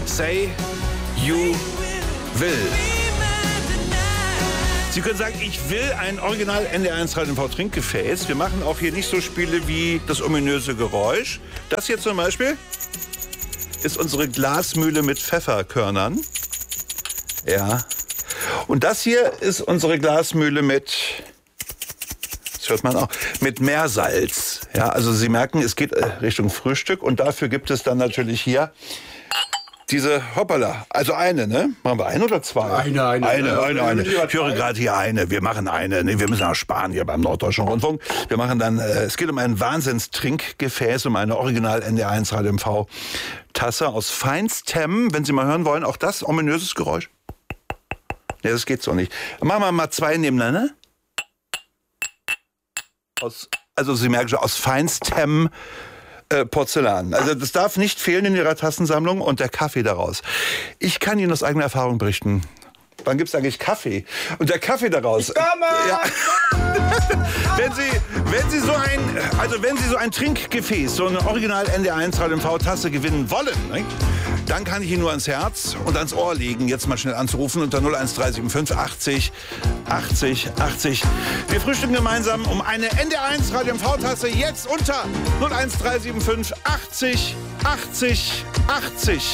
Say You Will. Sie können sagen, ich will ein Original NDR1 Radio TV Trinkgefäß. Wir machen auch hier nicht so Spiele wie das ominöse Geräusch. Das hier zum Beispiel ist unsere Glasmühle mit Pfefferkörnern. Ja. Und das hier ist unsere Glasmühle mit, das hört man auch, mit Meersalz. Ja, also Sie merken, es geht Richtung Frühstück und dafür gibt es dann natürlich hier diese, hoppala, also eine, ne? Machen wir eine oder zwei? Eine. Ich höre gerade hier eine. Wir machen eine. Nee, wir müssen auch sparen hier beim Norddeutschen Rundfunk. Wir machen dann, es geht um ein Wahnsinnstrinkgefäß, um eine Original NDR1 Radio MV Tasse aus Feinstem. Wenn Sie mal hören wollen, auch das ominöses Geräusch. Nee, das geht so nicht. Machen wir mal zwei nebeneinander. Also Sie merken schon, aus Feinstem Porzellan. Also das darf nicht fehlen in Ihrer Tassensammlung und der Kaffee daraus. Ich kann Ihnen aus eigener Erfahrung berichten. Wann gibt es eigentlich Kaffee? Und der Kaffee daraus. Ja. wenn Sie so ein Trinkgefäß, so eine Original NDR1 Radio MV Tasse gewinnen wollen, ne? Dann kann ich Ihnen nur ans Herz und ans Ohr legen, jetzt mal schnell anzurufen unter 01375 80 80 80. Wir frühstücken gemeinsam um eine NDR1 Radio MV-Tasse jetzt unter 01375 80 80 80.